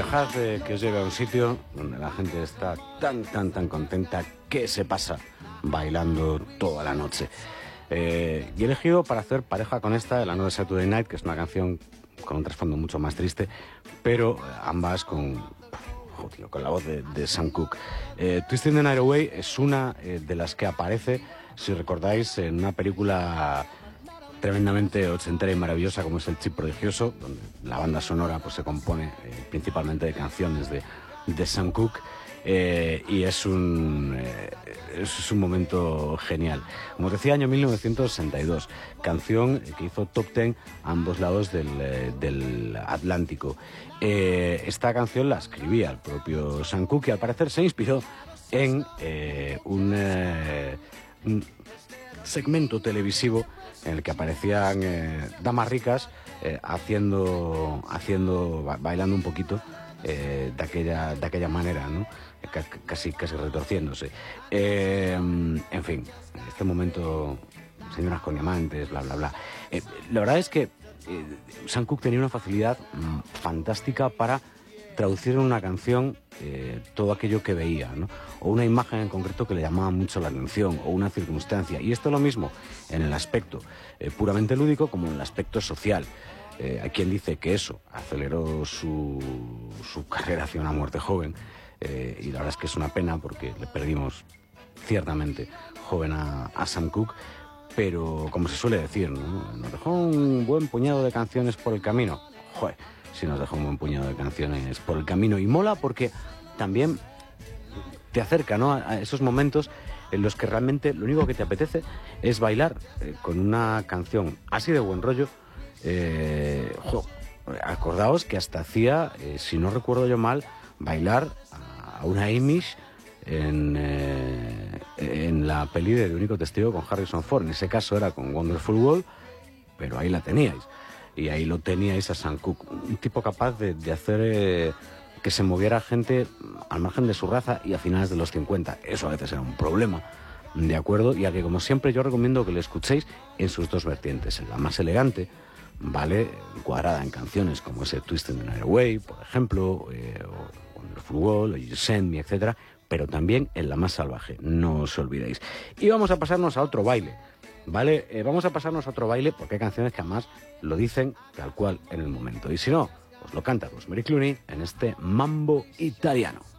Dejad que os lleve a un sitio donde la gente está tan contenta que se pasa bailando toda la noche. Y he elegido para hacer pareja con esta de la nueva Saturday Night, que es una canción con un trasfondo mucho más triste, pero ambas con la voz de Sam Cooke. Twisting the Night Away es una de las que aparece, si recordáis, en una película tremendamente ochentera y maravillosa como es El Chip Prodigioso, donde la banda sonora pues se compone principalmente de canciones de Sam Cooke, y es un momento genial. Como os decía, año 1962, canción que hizo top 10 a ambos lados del Atlántico. Esta canción la escribía el propio Sam Cooke y al parecer se inspiró en un segmento televisivo en el que aparecían damas ricas bailando un poquito de aquella manera, ¿no? Casi retorciéndose. En fin, en este momento, señoras con diamantes, bla, bla, bla. La verdad es que Sam Cooke tenía una facilidad fantástica para traducir en una canción todo aquello que veía, ¿no? O una imagen en concreto que le llamaba mucho la atención, o una circunstancia. Y esto es lo mismo en el aspecto puramente lúdico como en el aspecto social. Hay quien dice que eso aceleró su carrera hacia una muerte joven, y la verdad es que es una pena porque le perdimos ciertamente joven a Sam Cooke, pero como se suele decir, ¿no? Nos dejó un buen puñado de canciones por el camino. Joder, si nos dejó un buen puñado de canciones por el camino. Y mola porque también te acerca, ¿no?, a esos momentos en los que realmente lo único que te apetece es bailar con una canción así de buen rollo. Acordaos que hasta hacía, si no recuerdo yo mal, bailar a una Amish en la peli de Único Testigo con Harrison Ford. En ese caso era con Wonderful World, pero ahí la teníais. Y ahí lo teníais a Sam Cooke, un tipo capaz de hacer que se moviera gente al margen de su raza y a finales de los 50. Eso a veces era un problema, ¿de acuerdo? Y a que, como siempre, yo recomiendo que lo escuchéis en sus dos vertientes. En la más elegante, ¿vale?, encuadrada en canciones como ese Twisting the Night Away, por ejemplo, o Wonderful World, o You Send Me, etcétera, pero también en la más salvaje, no os olvidéis. Y vamos a pasarnos a otro baile, ¿vale? Vamos a pasarnos a otro baile porque hay canciones que además lo dicen tal cual en el momento. Y si no, os lo canta Rosemary Clooney en este mambo italiano.